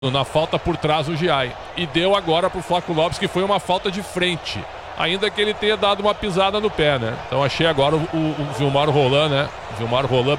na falta por trás o Giai. E deu agora pro Flaco Lopes, que foi uma falta de frente. Ainda que ele tenha dado uma pisada no pé, né? Então achei agora o Vilmar Roland, né? O Vilmar Roland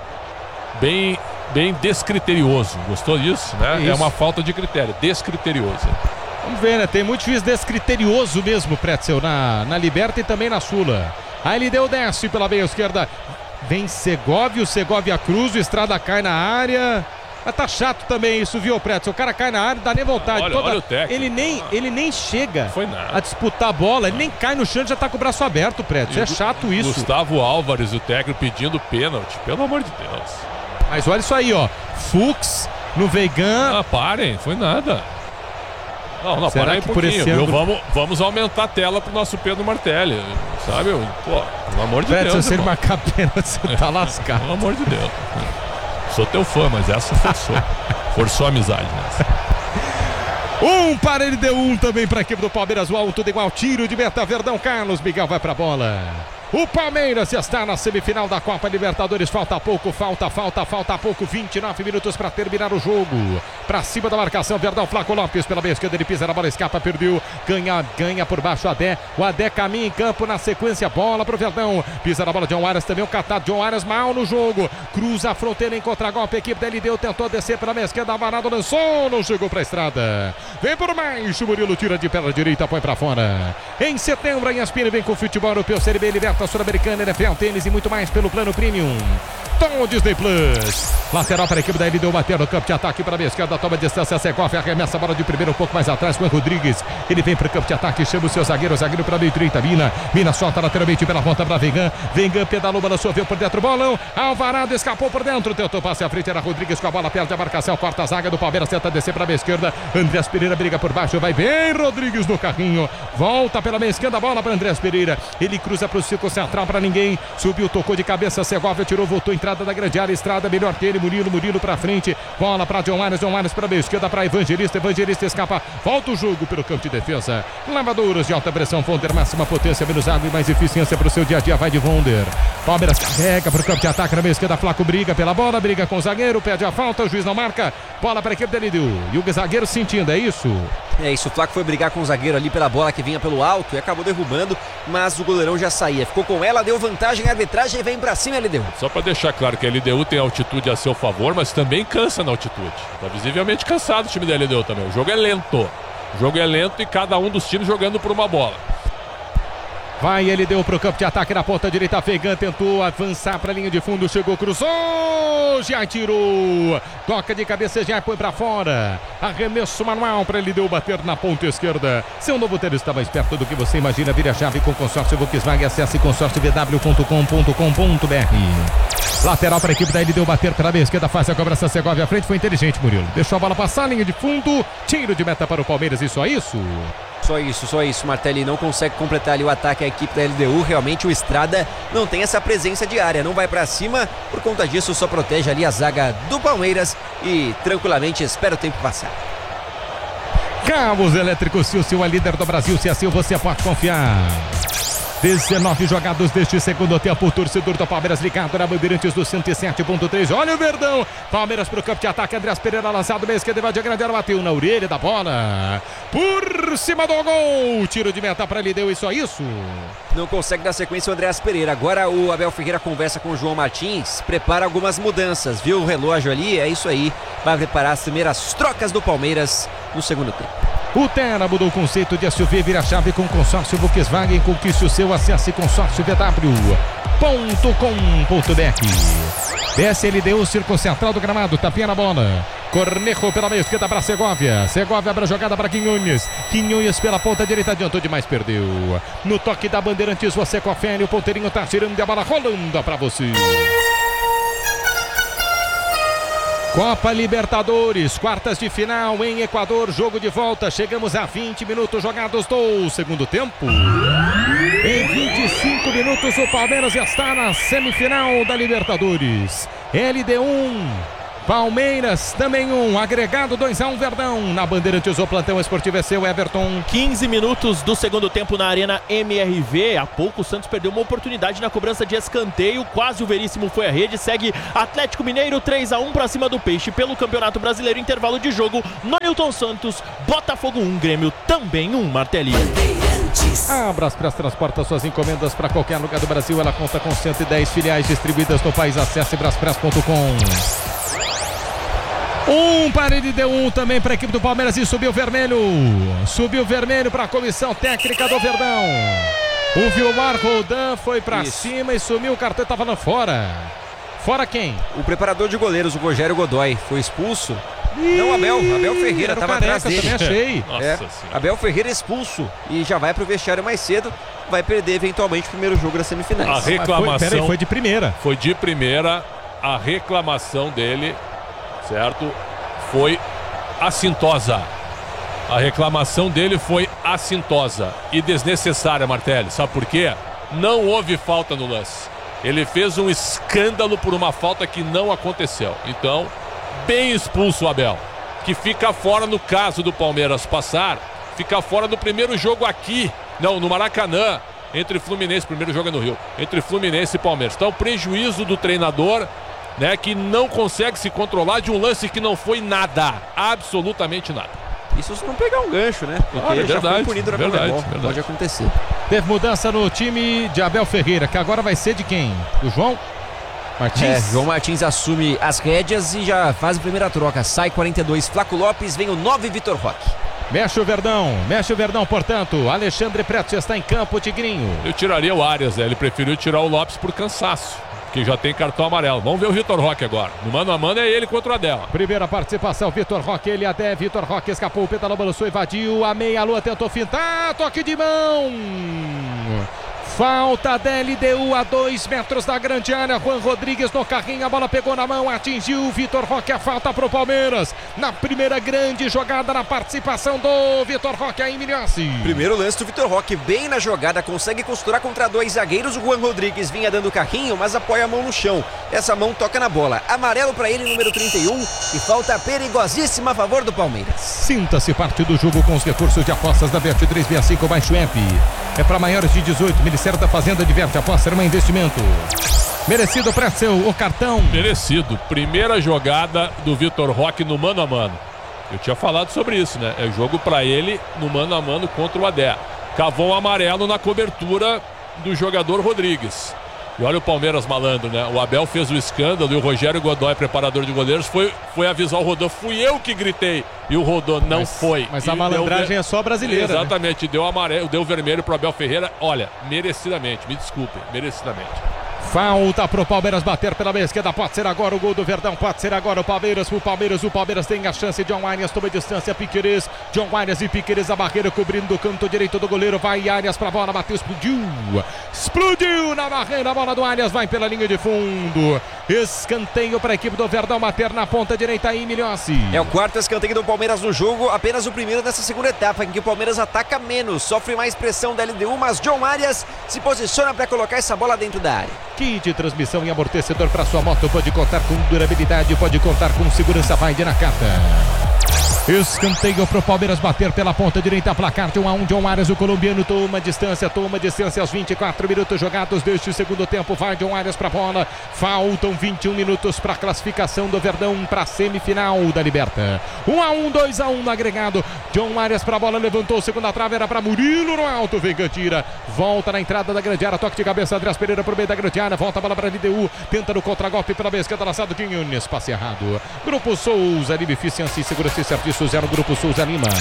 bem descriterioso. Gostou disso, né? Isso. É uma falta de critério, descriterioso. Vamos ver, né? Tem muito juiz descriterioso mesmo, Pretzel, na Liberta e também na Sula. Aí ele deu desce pela meia esquerda. Vem Segovia, o Segovia cruza, o Estrada cai na área. Mas tá chato também isso, viu, Pretzel? O cara cai na área, não dá nem vontade. Olha o técnico. Ele nem chega Foi nada. a disputar a bola, ele nem cai no chão, já tá com o braço aberto, Pretzel. É chato isso. Gustavo Álvares, o técnico, pedindo pênalti. Pelo amor de Deus. Mas olha isso aí, ó. Fux no Veigan. Ah, parem, foi nada. Não, Será parem que um por pouquinho. esse ângulo... Vamos aumentar a tela pro nosso Pedro Martelli. Sabe? Pô, pelo amor de Pretzel, Deus. se ele irmão. marcar pênalti, você tá lascado. Pelo amor de Deus. Sou teu fã, mas essa forçou. Forçou a amizade nessa. Para ele deu também para a equipe do Palmeiras. O alto de igual tiro de meta. Verdão Carlos Miguel vai para a bola. O Palmeiras está na semifinal da Copa Libertadores. Falta pouco. 29 minutos para terminar o jogo. Para cima da marcação. Verdão, Flaco Lopes pela meia esquerda. Ele pisa na bola, escapa, perdeu. Ganha por baixo o Adé. O Adé caminha em campo na sequência. Bola pro Verdão. Pisa na bola de John Arias também. O catado John Arias mal no jogo. Cruza a fronteira em contra-golpe. A equipe da LDU tentou descer pela meia esquerda. Varado lançou. Não chegou para a estrada. Vem por mais. O Murilo tira de perna direita. Põe para fora. Em setembro, a ESPN vem com o futebol europeu. Série B, Liberta Sul-Americana, NFL, tênis e muito mais pelo plano Premium. Tom Disney Plus. Lateral para a equipe da LDU, bater no campo de ataque para a esquerda, toma distância, Segovia arremessa a bola de primeiro, um pouco mais atrás com o Rodrigues. Ele vem para o campo de ataque, chama o seu zagueiro para a meio direita, Mina solta lateralmente pela ponta para Veigan. Veigan pedalou, balançou, veio por dentro, bolão. Alvarado escapou por dentro, tentou passe à frente, era Rodrigues com a bola, perde a marcação, corta a zaga do Palmeiras, tenta descer para a meia esquerda. Andrés Pereira briga por baixo, vai bem Rodrigues no carrinho, volta pela meia esquerda, bola para Andrés Pereira. Ele cruza para o círculo central para ninguém, subiu, tocou de cabeça, Segovia tirou, voltou, entrada da grande área, Estrada melhor que ele, Murilo para frente, bola para John Arias para a meia esquerda para Evangelista escapa, volta o jogo pelo campo de defesa. Lavadoras de alta pressão, Vonder, máxima potência, menos água e mais eficiência para o seu dia a dia, vai de Vonder. Palmeiras carrega para o campo de ataque na meia esquerda, Flaco briga pela bola, briga com o zagueiro, pede a falta, o juiz não marca, bola para a equipe da LDU. E o zagueiro sentindo, é isso? É isso, o Flaco foi brigar com o zagueiro ali pela bola que vinha pelo alto e acabou derrubando, mas o goleirão já saía, ficou com ela, deu vantagem, a arbitragem vem pra cima a LDU. Só para deixar claro que a LDU tem altitude a seu favor, mas também cansa na altitude. Tá visivelmente cansado o time da LDU também. O jogo é lento e cada um dos times jogando por uma bola. Vai, ele deu pro campo de ataque na ponta direita. Veigan tentou avançar para a linha de fundo. Chegou, cruzou. Já tirou. Toca de cabeça, já põe para fora. Arremesso manual para ele deu bater na ponta esquerda. Seu novo tênis está mais perto do que você imagina. Vire a chave com consórcio Volkswagen. Acesse consórciovw.com.br. Lateral para a equipe da ele deu bater pela meia esquerda. Faz a cobrança, Segovia à frente. Foi inteligente, Murilo. Deixou a bola passar, linha de fundo. Tiro de meta para o Palmeiras. E só isso. Só isso, Martelli não consegue completar ali o ataque à equipe da LDU, realmente o Estrada não tem essa presença de área, não vai pra cima, por conta disso só protege ali a zaga do Palmeiras e tranquilamente espera o tempo passar. Carros Elétricos Silcio é líder do Brasil, se assim você pode confiar. 19 jogados deste segundo tempo, o torcedor do Palmeiras ligado na Bandeirantes do 107.3. Olha o Verdão, Palmeiras pro campo de ataque, Andrés Pereira lançado, meia esquerda, vai de grande área, bateu na orelha da bola, por cima do gol, tiro de meta para ele, deu isso, isso. Não consegue dar sequência o Andrés Pereira, agora o Abel Ferreira conversa com o João Martins, prepara algumas mudanças, viu o relógio ali, é isso aí, vai preparar as primeiras trocas do Palmeiras no segundo tempo. O Terra mudou o conceito de SUV, vira chave com consórcio Volkswagen, conquiste o seu, acesse consórciovw.com.br. PSLDU, Círculo Central do Gramado, tapinha na bola. Cornejo pela meia esquerda para Segovia. Segovia abre a jogada para Quinhões. Quinhões pela ponta direita, adiantou demais, perdeu. No toque da Bandeirantes, você confere, o ponteirinho tá tirando a bola, rolando para você. Copa Libertadores, quartas de final em Equador, jogo de volta, chegamos a 20 minutos jogados do segundo tempo. Em 25 minutos o Palmeiras já está na semifinal da Libertadores. LD1, Palmeiras também 1, agregado 2-1 Verdão. Na Bandeirantes, o plantão esportivo é seu, Everton. 15 minutos do segundo tempo na Arena MRV. Há pouco o Santos perdeu uma oportunidade na cobrança de escanteio. Quase o Veríssimo foi à rede. Segue Atlético Mineiro 3-1 para cima do Peixe pelo Campeonato Brasileiro. Intervalo de jogo no Newton Santos. Botafogo 1, Grêmio também 1, Martelli. A Braspress transporta suas encomendas para qualquer lugar do Brasil. Ela conta com 110 filiais distribuídas no país. Acesse braspress.com. Parede deu 1 também para a equipe do Palmeiras e subiu vermelho. Subiu vermelho para a comissão técnica do Verdão. O Vilmar Roldan foi para cima e sumiu o cartão, estava lá fora. Fora quem? O preparador de goleiros, o Rogério Godoy, foi expulso. Não, Abel Ferreira estava atrás dele. Também achei. Abel Ferreira expulso e já vai pro vestiário mais cedo. Vai perder eventualmente o primeiro jogo das semifinais. A reclamação foi de primeira. Foi de primeira. A reclamação dele, certo? Foi assintosa. A reclamação dele foi assintosa e desnecessária, Martelli. Sabe por quê? Não houve falta no lance. Ele fez um escândalo por uma falta que não aconteceu. Então, bem expulso o Abel, que fica fora no caso do Palmeiras passar, fica fora do primeiro jogo aqui, não, no Maracanã, entre Fluminense, primeiro jogo é no Rio, entre Fluminense e Palmeiras. Então, prejuízo do treinador, né, que não consegue se controlar de um lance que não foi nada, absolutamente nada. Isso se não pegar um gancho, né? Porque ele já foi punido na Comebol. Pode acontecer. Teve mudança no time de Abel Ferreira, que agora vai ser de quem? Do João Martins? João Martins assume as rédeas e já faz a primeira troca. Sai 42, Flaco Lopes, vem o 9, Vitor Roque. Mexe o Verdão, portanto. Alexandre Preto está em campo, Tigrinho. Eu tiraria o Arias, né? Ele preferiu tirar o Lopes por cansaço, que já tem cartão amarelo. Vamos ver o Vitor Roque agora. No mano a mano é ele contra o Adel. Primeira participação, Vitor Roque, ele até Vitor Roque escapou, pedalou, balançou, invadiu a meia-lua, tentou fintar, toque de mão. Falta da LDU a 2 metros da grande área. Juan Rodrigues no carrinho, a bola pegou na mão, atingiu Vitor Roque, a falta para o Palmeiras. Na primeira grande jogada, na participação do Vitor Roque aí, Milhossi. Primeiro lance do Vitor Roque, bem na jogada, consegue costurar contra 2 zagueiros. O Juan Rodrigues vinha dando carrinho, mas apoia a mão no chão. Essa mão toca na bola. Amarelo para ele, número 31, e falta perigosíssima a favor do Palmeiras. Sinta-se parte do jogo com os recursos de apostas da Bet365 Baixo App. É para maiores de 18, Ministério da Fazenda diverte, aposta um investimento. Merecido para o cartão. Merecido. Primeira jogada do Vitor Roque no mano a mano. Eu tinha falado sobre isso, né? É jogo para ele no mano a mano contra o Adé. Cavou um amarelo na cobertura do jogador Rodrigues. E olha o Palmeiras malandro, né? O Abel fez o escândalo e o Rogério Godoy, preparador de goleiros, foi avisar o Rodô. Fui eu que gritei. E o Rodô não foi. Mas a malandragem é só brasileira. Exatamente. Né? Deu amarelo, deu vermelho pro Abel Ferreira. Olha, merecidamente. Me desculpem, merecidamente. Falta pro Palmeiras bater pela meia esquerda. Pode ser agora o gol do Verdão. Pode ser agora o Palmeiras. O Palmeiras tem a chance. John Arias toma distância. Piquerez. John Arias e Piquerez. A barreira cobrindo o canto direito do goleiro. Vai Arias pra bola. Bateu. Explodiu. Explodiu na barreira. A bola do Arias vai pela linha de fundo. Escanteio para a equipe do Verdão bater na ponta direita aí, Milhossi. É o quarto escanteio do Palmeiras no jogo. Apenas o primeiro dessa segunda etapa, em que o Palmeiras ataca menos. Sofre mais pressão da LDU, mas John Arias se posiciona para colocar essa bola dentro da área. Kit de transmissão e amortecedor para sua moto, pode contar com durabilidade, pode contar com segurança, vai de Nakata. Escanteio pro Palmeiras bater pela ponta direita, placar de 1-1. John Arias, o colombiano, toma distância aos 24 minutos jogados deste segundo tempo. Vai John Arias pra bola. Faltam 21 minutos para a classificação do Verdão para a semifinal da Liberta. 1-1, 2-1 no agregado. John Arias pra bola, levantou, segunda trave, era para Murilo no alto. Veiga tira, volta na entrada da grande área, toque de cabeça, Andrés Pereira pro meio da grande área, volta a bola para a LDU, tenta no contragolpe pela esquerda, lançado Quinhones, passe errado. Grupo Souza, Lima Eficiência e Segurança e Serviços, 0 Grupo Souza Lima.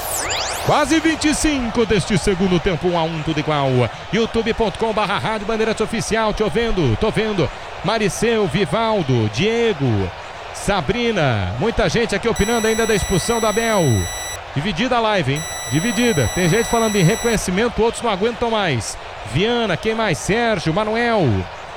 Quase 25 deste segundo tempo, 1-1, tudo igual. youtube.com/Rádio Bandeirantes Oficial, tô vendo. Mariceu, Vivaldo, Diego, Sabrina, muita gente aqui opinando ainda da expulsão da Abel. Dividida a live, hein? Dividida. Tem gente falando em reconhecimento, outros não aguentam mais. Viana, quem mais? Sérgio, Manuel,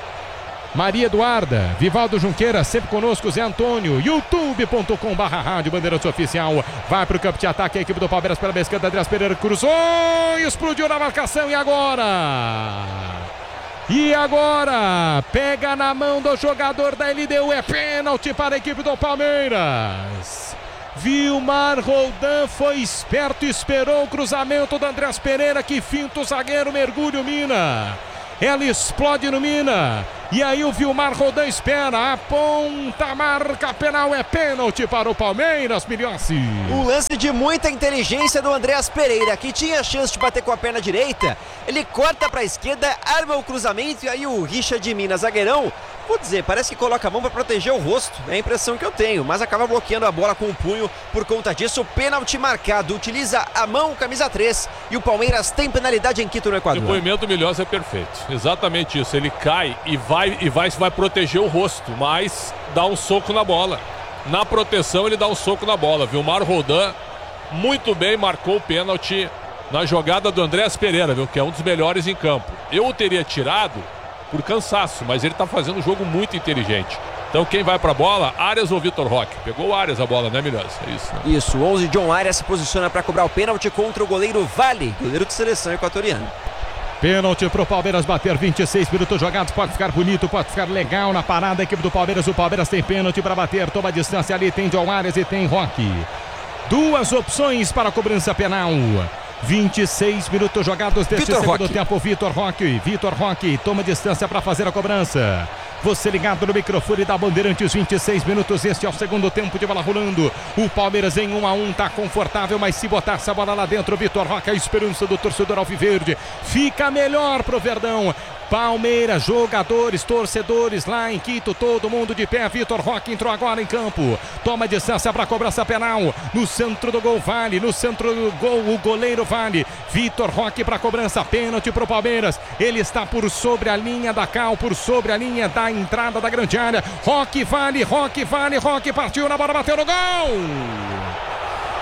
Maria Eduarda, Vivaldo Junqueira, sempre conosco, Zé Antônio, youtube.com/Rádio Bandeirantes Oficial. Vai para o campo de ataque a equipe do Palmeiras pela esquerda, Andrés Pereira cruzou, explodiu na marcação e agora? E agora, pega na mão do jogador da LDU, é pênalti para a equipe do Palmeiras. Vilmar Roldan foi esperto, esperou o cruzamento do Andrés Pereira, que finta o zagueiro, mergulho Mina. Ela explode no Mina. E aí o Vilmar Roldan espera, aponta, marca penal, é pênalti para o Palmeiras, Milhossi. Um lance de muita inteligência do Andrés Pereira, que tinha chance de bater com a perna direita. Ele corta para a esquerda, arma o cruzamento e aí o Richard de Minas, zagueirão, vou dizer, parece que coloca a mão para proteger o rosto, é a impressão que eu tenho, mas acaba bloqueando a bola com o punho. Por conta disso, pênalti marcado, utiliza a mão, camisa 3, e o Palmeiras tem penalidade em Quito, no Equador. O depoimento do Milhões é perfeito, exatamente isso, ele cai e vai proteger o rosto, mas dá um soco na bola. Na proteção ele dá um soco na bola. Vilmar Roldan muito bem marcou o pênalti na jogada do Andrés Pereira, viu, que é um dos melhores em campo. Eu o teria tirado por cansaço, mas ele está fazendo um jogo muito inteligente. Então quem vai para a bola, Arias ou Vitor Roque? Pegou o Arias a bola, né, Milhões? É isso, né? Isso, 11 John Arias se posiciona para cobrar o pênalti contra o goleiro Vale, goleiro de seleção equatoriana. Pênalti pro Palmeiras bater, 26 minutos jogados, pode ficar bonito, pode ficar legal na parada a equipe do Palmeiras. O Palmeiras tem pênalti para bater, toma a distância ali, tem John Arias e tem Roque. Duas opções para a cobrança penal. 26 minutos jogados deste segundo tempo. Vitor Roque toma distância para fazer a cobrança. Você ligado no microfone da Bandeirantes, 26 minutos, este é o segundo tempo de bola rolando. O Palmeiras em 1-1, tá confortável, mas se botar essa bola lá dentro, Vitor Roque, a esperança do torcedor alviverde, fica melhor pro Verdão. Palmeiras, jogadores, torcedores lá em Quito, todo mundo de pé. Vitor Roque entrou agora em campo, toma distância para cobrança penal, no centro do gol Vale, no centro do gol o goleiro Vale. Vitor Roque para cobrança, pênalti pro Palmeiras, ele está por sobre a linha da cal, por sobre a linha da entrada da grande área. Roque Vale, Roque partiu na bola, bateu no gol.